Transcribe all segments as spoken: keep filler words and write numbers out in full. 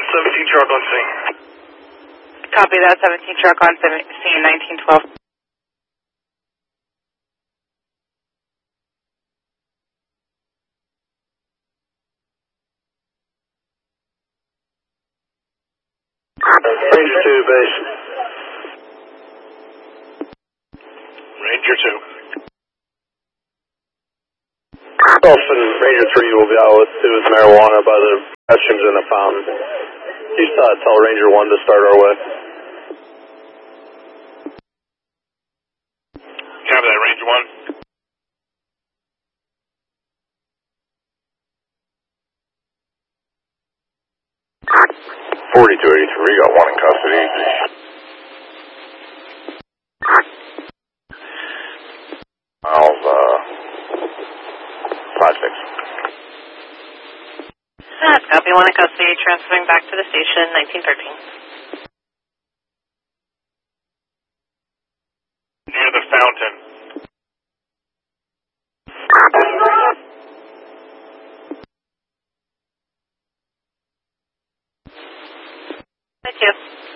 seventeen truck on scene. Copy that, seventeen truck on scene, nineteen twelve. Ranger two, base. Ranger two. Dolphin, Ranger three will be out with, it was marijuana by the restrooms in the fountain. You uh, tell Ranger one to start our way. Copy that, Ranger one. forty-two eighty-three, got one in custody. Miles, uh, five six. That's copy, one in custody, transferring back to the station, nineteen thirteen. Near the fountain. Thank you.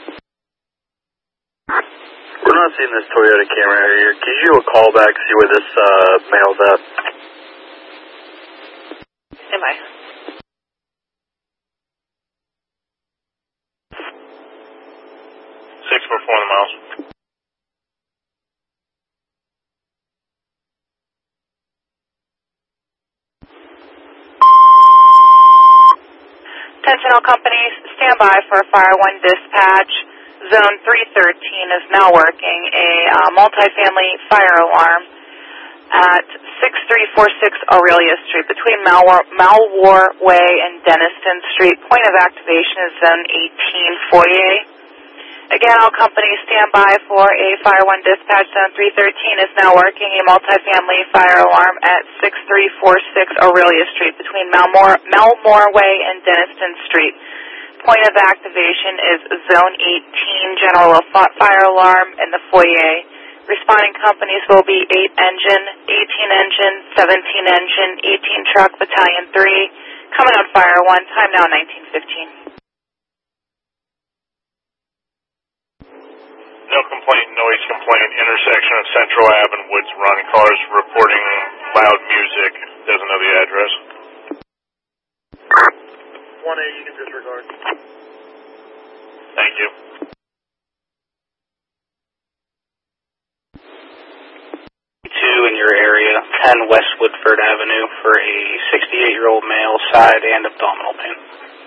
We're not seeing this Toyota camera here. Can you do a call back, see where this uh, male's at? Stand by. Six four four on the miles. Attention all companies, stand by for a Fire one dispatch. Zone three thirteen is now working a uh, multifamily fire alarm at six three four six Aurelia Street between Malwar, Malwar Way and Denniston Street. Point of activation is Zone eighteen foyer. Again, all companies stand by for a Fire one dispatch. Zone three thirteen is now working a multifamily fire alarm at six three four six Aurelia Street between Malmore, Malmore Way and Denniston Street. Point of activation is Zone eighteen, general fire alarm in the foyer. Responding companies will be eight engine, eighteen engine, seventeen engine, eighteen truck, battalion three. Coming on Fire one, time now nineteen fifteen. No complaint, noise complaint, intersection of Central Ave and Woods Run. Cars reporting loud music. Doesn't know the address. one eighty, you can disregard. Thank you. Two in your area, ten West Woodford Avenue for a sixty-eight-year-old male, side and abdominal pain.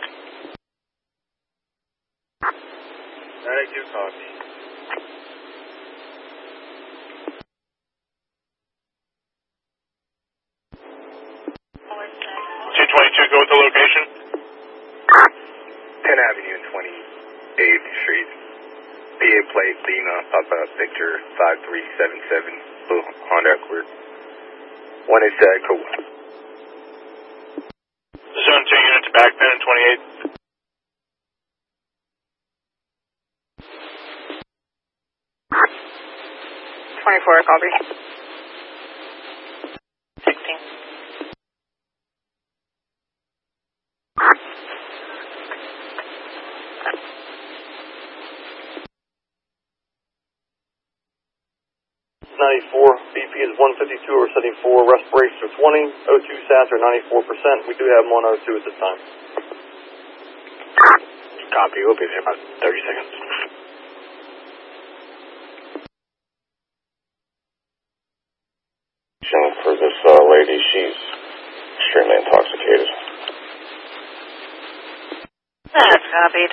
ninety-two copy. two twenty-two, go with the location. tenth Avenue and twenty-eighth Street. P A plate Lima, Papa Victor five three seven seven, Blue Honda Accord. One is uh, cool. Zone two units back pen in twenty-eight. twenty-four, copy. sixteen. ninety-four, B P is one fifty-two over seventy-four, respiration are twenty, O two sats are ninety-four percent. We do have them on O two at this time. Copy, we'll be there about thirty seconds. For this uh, lady, she's extremely intoxicated. That's copied.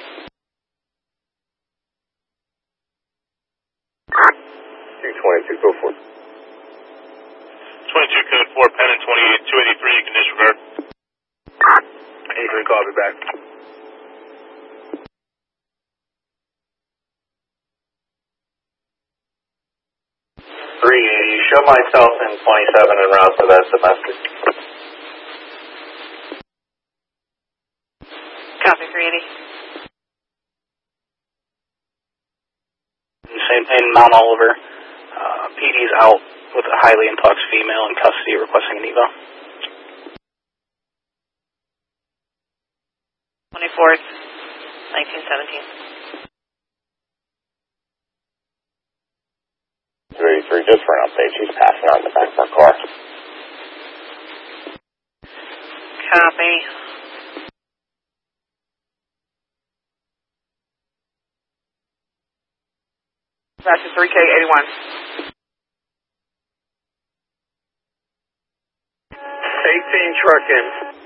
two twenty-two, go for it. twenty-two code four, pen in twenty-eight, two eighty-three, you can disregard. eighty-three, copy back. three eighty, show myself in twenty-seven and route to that domestic. Copy, three eighty. Same thing, Mount Oliver. Uh, P D's out with a highly intoxicated female in custody requesting an evo. twenty-fourth. nineteen seventeen. two eighty-three, just for an update, she's passing out in the back of our car. Copy. That's three K eighty-one. eighteen truck in.